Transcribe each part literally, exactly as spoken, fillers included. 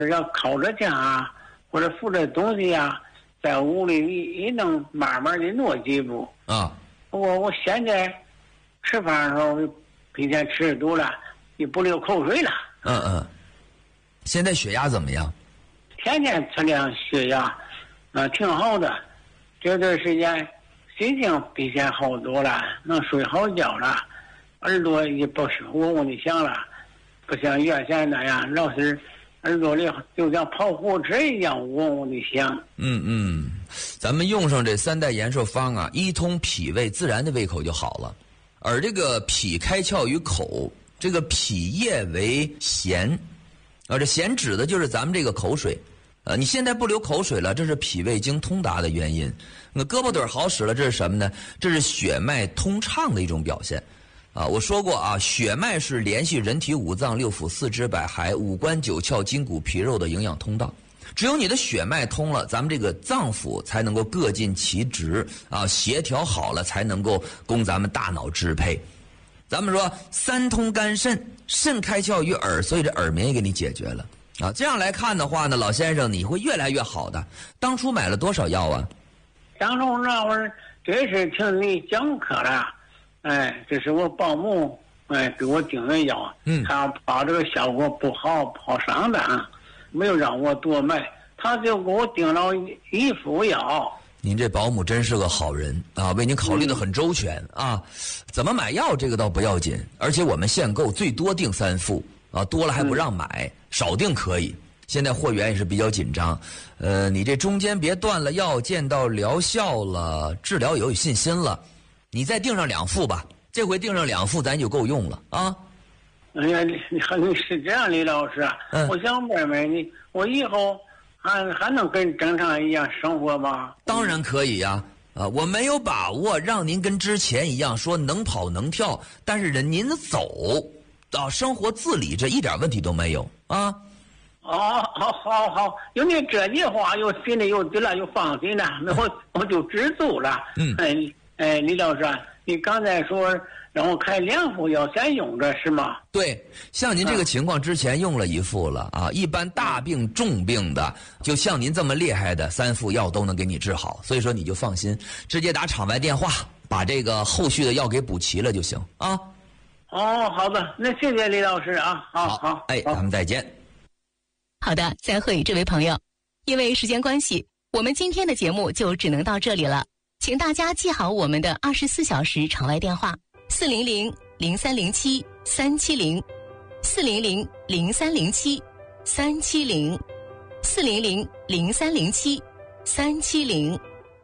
要靠着家或者扶着东西呀、啊，在屋里也能慢慢的挪几步啊。 我我现在吃饭的时候，比前吃的多了，也不流口水了。 嗯嗯。现在血压怎么样？ 天天测量血压，啊、呃，挺好的。这段时间心情比以前好多了，能睡好觉了，耳朵也不是嗡嗡的响了，不像原先那样老是耳朵里就像跑火车一样嗡嗡的响。 嗯嗯，咱们用上这三代延寿方啊，一通脾胃，自然的胃口就好了。而这个脾开窍于口，这个脾液为涎，而这涎指的就是咱们这个口水。呃，你现在不流口水了，这是脾胃经通达的原因。那胳膊腿好使了，这是什么呢？这是血脉通畅的一种表现。啊，我说过啊，血脉是联系人体五脏六腑四肢百骸五官九窍筋骨皮肉的营养通道。只有你的血脉通了，咱们这个脏腑才能够各尽其职啊，协调好了才能够供咱们大脑支配。咱们说三通肝肾，肾开窍于耳，所以这耳鸣也给你解决了啊。这样来看的话呢，老先生你会越来越好的。当初买了多少药啊？ 当初那会儿这是听你讲课了，哎，这是我保姆哎给我订的药， 嗯， 他怕这个效果不好，怕上当，没有让我多买，他就给我订了一副药。 您这保姆真是个好人啊，为您考虑的很周全啊。怎么买药这个倒不要紧，而且我们限购最多订三副啊，多了还不让买，嗯、少订可以。现在货源也是比较紧张，呃，你这中间别断了药，见到疗效了，治疗有信心了，你再订上两副吧。这回订上两副，咱就够用了啊。 哎呀，你你是这样，李老师啊，嗯、我想问问你，我以后还还能跟正常一样生活吗？ 当然可以呀、啊，啊，我没有把握让您跟之前一样说能跑能跳，但是人您走啊，生活自理这一点问题都没有啊。 哦，好，好，好，有你这句话，又心里有底了，又放心了，那我我就知足了。 嗯， 哎，哎，李老师，你刚才说让我开两副药先用着是吗？ 对，像您这个情况之前用了一副了啊，一般大病重病的，就像您这么厉害的，三副药都能给你治好，所以说你就放心，直接打场外电话，把这个后续的药给补齐了就行啊。 哦，好的，那谢谢李老师啊，好好， 好，哎，咱们再见。 好的，再会，这位朋友。因为时间关系，我们今天的节目就只能到这里了。请大家记好我们的二十四小时场外电话：四零零零三零七三七零，四零零零三零七三七零，四零零零三零七三七零。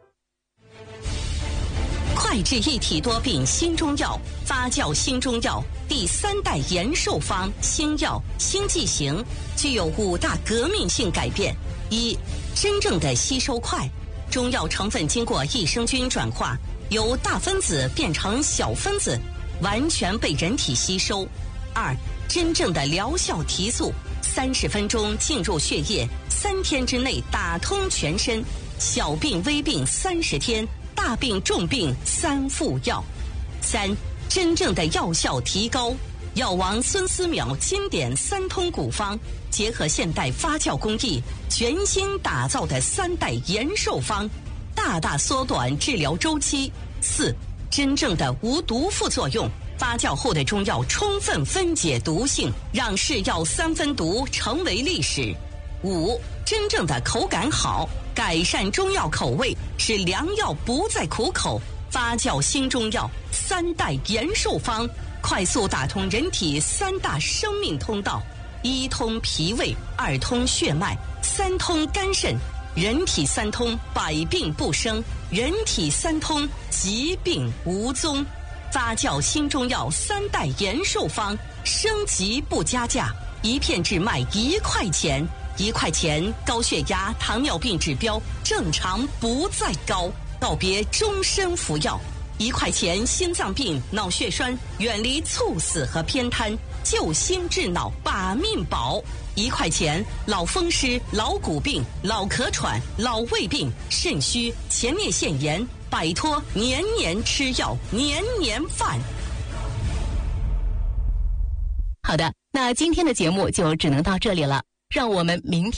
快治一体多病新中药，发酵新中药第三代延寿方新药新剂型，具有五大革命性改变。一、真正的吸收快，中药成分经过益生菌转化，由大分子变成小分子，完全被人体吸收。二、真正的疗效提速，三十分钟进入血液，三天之内打通全身，小病微病三十天，大病重病三副药。三、真正的药效提高，药王孙思邈经典三通古方，结合现代发酵工艺，全新打造的三代延寿方，大大缩短治疗周期。四、真正的无毒副作用，发酵后的中药充分分解毒性，让是药三分毒成为历史。五、真正的口感好，改善中药口味，使良药不再苦口。发酵新中药三代延寿方，快速打通人体三大生命通道：一通脾胃，二通血脉，三通肝肾。人体三通，百病不生；人体三通，疾病无踪。发酵新中药三代延寿方，升级不加价，一片只卖一块钱。一块钱，高血压、糖尿病指标正常不再高，告别终身服药。一块钱，心脏病、脑血栓远离猝死和偏瘫，救心治脑把命保。一块钱，老风湿、老骨病、老咳喘、老胃病、肾虚、前列腺炎，摆脱年年吃药、年年犯。 好的，那今天的节目就只能到这里了。 让我们明天